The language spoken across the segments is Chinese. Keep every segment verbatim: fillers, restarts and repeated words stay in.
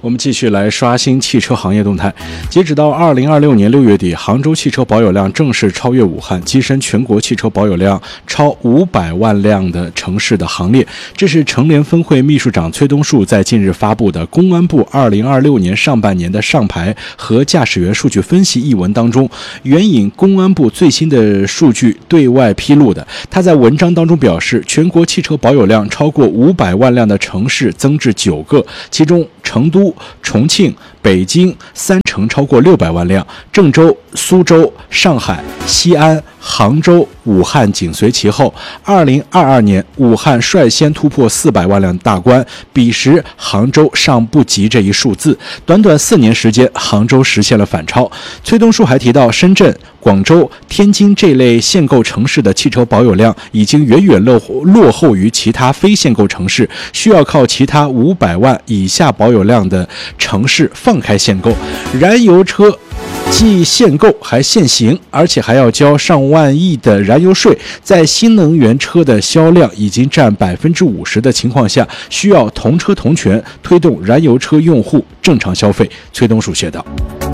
我们继续来刷新汽车行业动态。截止到二零二六年六月底，杭州汽车保有量正式超越武汉，跻身全国汽车保有量超五百万辆的城市的行列。这是成联分会秘书长崔东树在近日发布的公安部二零二六年上半年的上牌和驾驶员数据分析一文当中，援引公安部最新的数据对外披露的。他在文章当中表示，全国汽车保有量超过五百万辆的城市增至九个，其中成都、重庆、北京三城超过六百万辆，郑州、苏州、上海、西安、杭州、武汉紧随其后。二零二二年，武汉率先突破四百万辆大关，彼时杭州尚不及这一数字。短短四年时间，杭州实现了反超。崔东树还提到，深圳、广州、天津这类限购城市的汽车保有量已经远远落后落后于其他非限购城市，需要靠其他五百万以下保有量的城市放开限购。燃油车既限购还限行，而且还要交上万亿的燃油税，在新能源车的销量已经占百分之五十的情况下，需要同车同权推动燃油车用户正常消费。崔东树写道。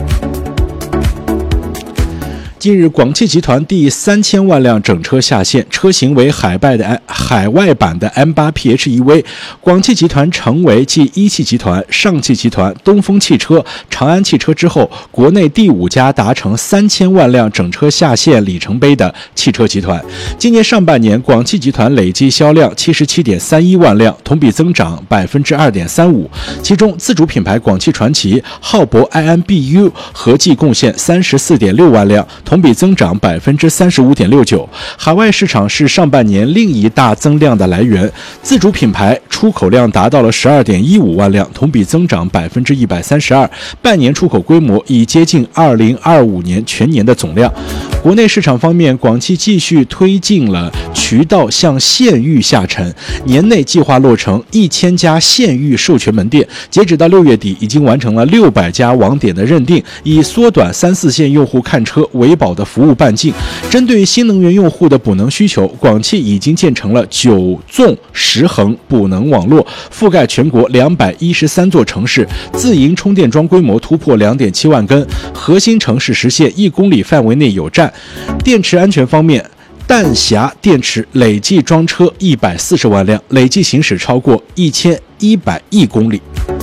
近日，广汽集团第三千万辆整车下线，车型为海外的海外版的 M 八 P H E V。广汽集团成为继一汽集团、上汽集团、东风汽车、长安汽车之后，国内第五家达成三千万辆整车下线里程碑的汽车集团。今年上半年，广汽集团累计销量七十七点三一万辆，同比增长百分之二点三五。其中，自主品牌广汽传祺、浩博 I M B U 合计贡献三十四点六万辆，同比增长百分之三十五点六九。海外市场是上半年另一大增量的来源，自主品牌出口量达到了十二点一五万辆，同比增长百分之一百三十二，半年出口规模已接近二零二五年全年的总量。国内市场方面，广汽继续推进了渠道向县域下沉，年内计划落成一千家县域授权门店，截止到六月底，已经完成了六百家网点的认定，以缩短三四线用户看车维保的服务半径。针对新能源用户的补能需求，广汽已经建成了九纵十横补能网络，覆盖全国两百一十三座城市，自营充电桩规模突破两点七万根，核心城市实现一公里范围内有站。电池安全方面，弹匣电池累计装车一百四十万辆，累计行驶超过一千一百亿公里。